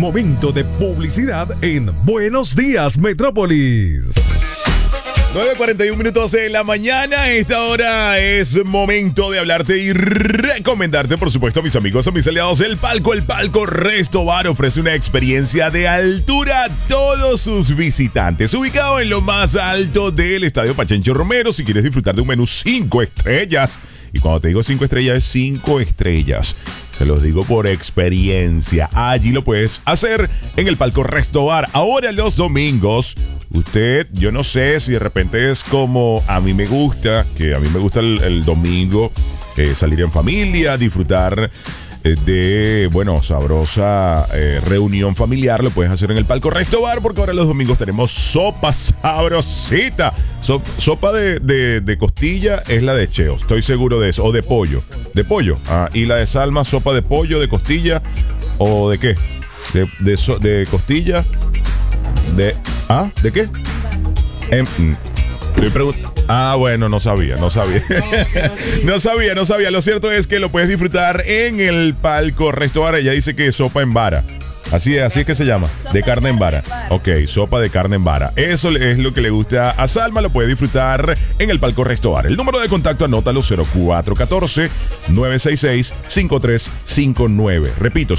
Momento de publicidad en Buenos Días Metrópolis. 9:41 minutos de la mañana. Esta hora es momento de hablarte y recomendarte, por supuesto, a mis amigos, a mis aliados. El Palco Resto Bar ofrece una experiencia de altura a todos sus visitantes. Ubicado en lo más alto del Estadio Pachencho Romero, si quieres disfrutar de un menú 5 estrellas. Y cuando te digo 5 estrellas, es 5 estrellas. Se los digo por experiencia. Allí lo puedes hacer en el Palco Resto Bar. Ahora los domingos, usted, yo no sé si de repente es como a mí me gusta, que a mí me gusta el domingo salir en familia, disfrutar de, bueno, sabrosa reunión familiar. Lo puedes hacer en el Palco Resto Bar, porque ahora los domingos tenemos sopa sabrosita. Sopa de costilla es la de Cheo, estoy seguro de eso. O de pollo. De pollo. Y la de Salma, sopa de pollo, de costilla. ¿O de qué? De costilla. ¿De qué? Estoy preguntando. Bueno, no sabía. No sabía. Lo cierto es que lo puedes disfrutar en el Palco Resto Bar. Ella dice que es sopa en vara. Así es que se llama, de carne en vara. Ok, sopa de carne en vara. Eso es lo que le gusta a Salma, lo puede disfrutar en el Palco Resto Bar. El número de contacto, anótalo, 0414-966-5359. Repito,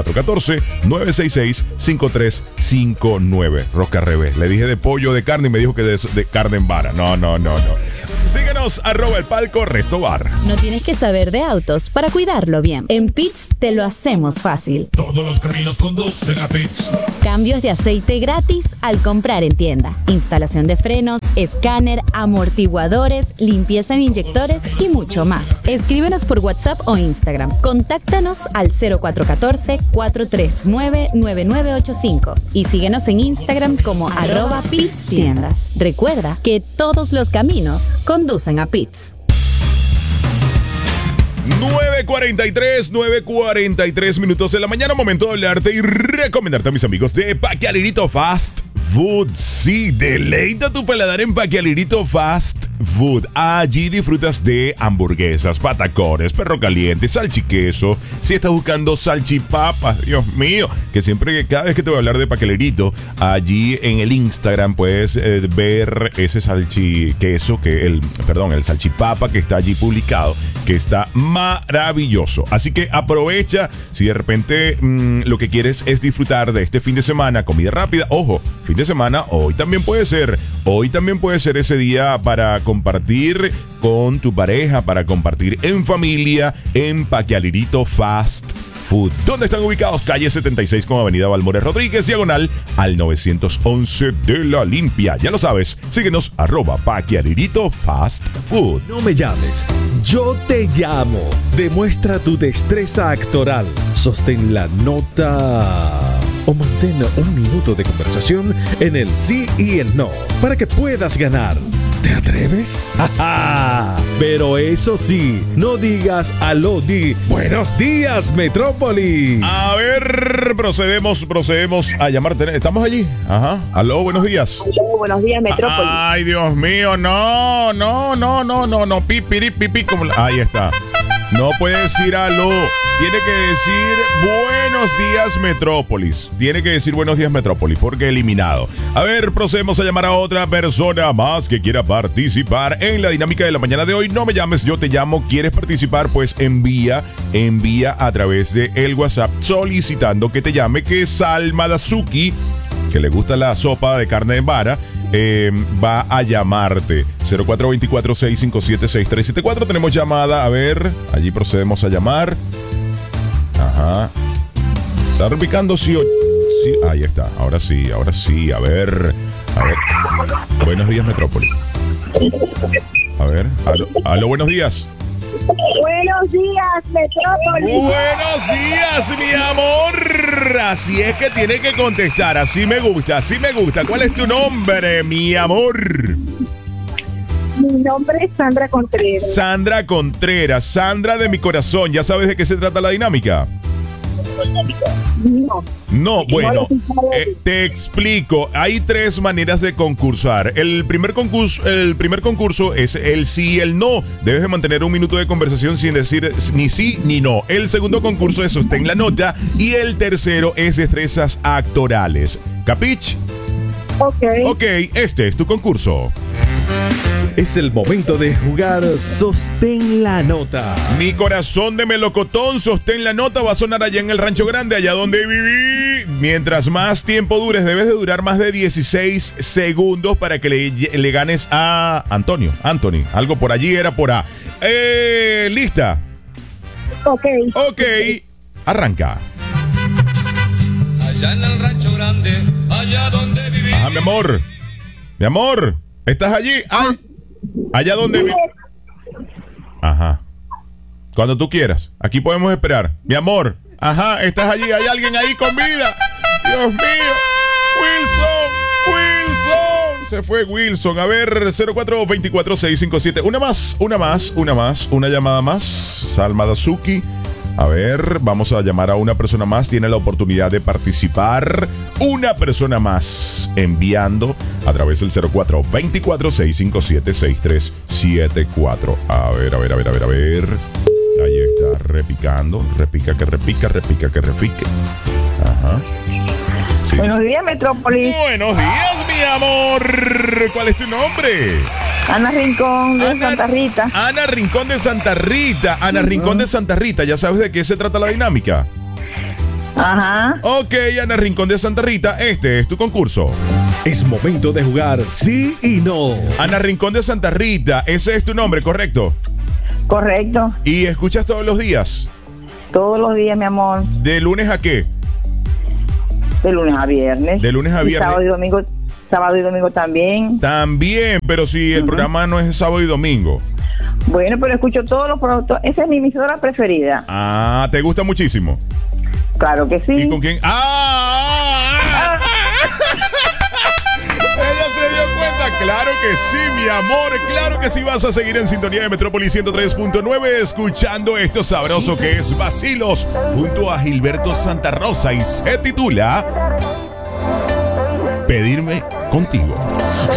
0414-966-5359. Rosca al revés. Le dije de pollo, de carne y me dijo que de carne en vara. No. Síguenos, @el Palco Resto Bar. No tienes que saber de autos para cuidarlo bien. En Pitts te lo hacemos fácil. Todos los caminos conducen a Pitts. Cambios de aceite gratis al comprar en tienda. Instalación de frenos, escáner, amortiguadores, limpieza en inyectores y mucho más. Escríbenos por WhatsApp o Instagram. Contáctanos al 0414-439-9985 y síguenos en Instagram como @Pitts Tiendas. Recuerda que todos los caminos conducen a Pitts. 9:43 minutos de la mañana. Momento de hablarte y recomendarte a mis amigos de Paquialirito Fast Food. Sí, deleita tu paladar en Paquialirito Fast Food. Allí disfrutas de hamburguesas, patacones, perro caliente, salchiqueso. Si estás buscando salchipapas, Dios mío, que cada vez que te voy a hablar de Paquialirito, allí en el Instagram puedes ver ese salchiqueso, el salchipapa que está allí publicado, que está maravilloso. Así que aprovecha, si de repente lo que quieres es disfrutar de este fin de semana, comida rápida. Ojo, fin de semana, hoy también puede ser ese día para compartir con tu pareja, para compartir en familia en Paquialirito Fast Food. ¿Dónde están ubicados? Calle 76 con Avenida Balmores Rodríguez, diagonal al 911 de La Limpia. Ya lo sabes, síguenos @Paquialirito Fast Food. No me llames, yo te llamo. Demuestra tu destreza actoral. Sostén la nota o mantén un minuto de conversación en el sí y el no para que puedas ganar. ¿Te atreves? ¡Ja! Pero eso sí, no digas aló, di buenos días, Metrópolis. A ver, procedemos a llamarte. ¿Estamos allí? Ajá. Aló, buenos días. Aló, buenos días, Metrópolis. Ay, Dios mío, no. Pipi, como ahí está. No puede decir aló. Tiene que decir buenos días, Metrópolis. Porque eliminado. A ver, procedemos a llamar a otra persona más que quiera participar en la dinámica de la mañana de hoy. No me llames, yo te llamo. ¿Quieres participar? Pues envía a través de el WhatsApp solicitando que te llame, que Salma Dazuki, que le gusta la sopa de carne en vara, va a llamarte. 0424-657-6374. Tenemos llamada. A ver, allí procedemos a llamar. Ajá. ¿Está repicando? Sí. Ahí está. Ahora sí. A ver. Buenos días, Metrópolis. A ver. Aló, buenos días. Buenos días, Metrópolis. Buenos días, mi amor. Así es que tiene que contestar. Así me gusta. ¿Cuál es tu nombre, mi amor? Mi nombre es Sandra Contreras. Sandra de mi corazón. ¿Ya sabes de qué se trata la dinámica? No. No, bueno, No, no. te explico. Hay 3 maneras de concursar. El primer concurso es el sí y el no. Debes de mantener un minuto de conversación sin decir ni sí ni no. El segundo concurso es sostén la nota y el tercero es destrezas actorales. ¿Capich? Ok. Ok, este es tu concurso. Es el momento de jugar Sostén la Nota. Mi corazón de melocotón, sostén la nota, va a sonar allá en el Rancho Grande, allá donde viví. Mientras más tiempo dures, debes de durar más de 16 segundos para que le ganes a Anthony. Algo por allí era por A. ¿Lista? Ok. Ok, arranca. Allá en el Rancho Grande, allá donde viví. Ajá, mi amor. Mi amor, ¿estás allí? Ay, allá donde viví. Ajá. Cuando tú quieras. Aquí podemos esperar. Mi amor. Ajá, estás allí. Hay alguien ahí con vida. Dios mío. Wilson. Se fue Wilson. A ver, 0424-657. Una llamada más. Salma Dazuki. A ver, vamos a llamar a una persona más. Tiene la oportunidad de participar. Una persona más enviando a través del 0424-657-6374. A ver. Ahí está, repicando. Repica que repique. Ajá. Sí. Buenos días, Metrópolis. Buenos días, mi amor. ¿Cuál es tu nombre? Ana Rincón de Santa Rita. Ana Rincón de Santa Rita. Ana Rincón de Santa Rita. ¿Ya sabes de qué se trata la dinámica? Ajá. Ok, Ana Rincón de Santa Rita, este es tu concurso. Es momento de jugar sí y no. Ana Rincón de Santa Rita, ese es tu nombre, ¿correcto? Correcto. ¿Y escuchas todos los días? Todos los días, mi amor. ¿De lunes a qué? De lunes a viernes. De lunes a Y viernes. sábado y domingo también. También, pero si el programa no es sábado y domingo. Bueno, pero escucho todos los productos. Esa es mi emisora preferida. Ah, ¿te gusta muchísimo? Claro que sí. ¿Y con quién? Ella se dio cuenta, claro que sí, mi amor, claro que sí. Vas a seguir en sintonía de Metrópolis 103.9 escuchando esto sabroso que es Vacilos junto a Gilberto Santa Rosa y se titula Pedirme Contigo.